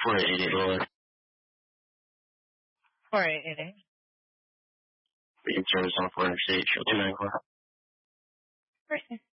480, Lord. 480. We can service on 400 feet. Show 294. Person.